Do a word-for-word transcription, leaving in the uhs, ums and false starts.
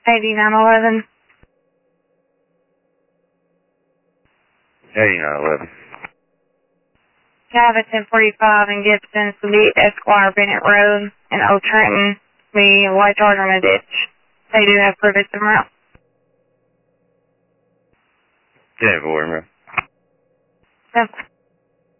eighty-nine eleven. eighty-nine eleven. Java ten forty-five in Gibson, Fleet Esquire Bennett Road in Old Trenton. Me, a white charger in a ditch. They do have privets and route. ten four, bro. Yep.